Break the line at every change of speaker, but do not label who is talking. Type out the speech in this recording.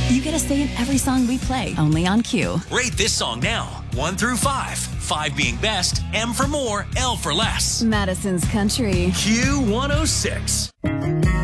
You get a say in every song we play, only on Q.
Rate this song now, 1 through 5. 5 being best, M for more, L for less.
Madison's Country.
Q106.